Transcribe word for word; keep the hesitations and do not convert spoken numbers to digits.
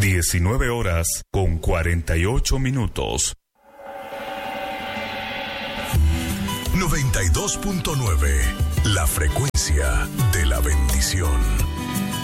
diecinueve horas con cuarenta y ocho minutos. noventa y dos punto nueve, la frecuencia de la bendición.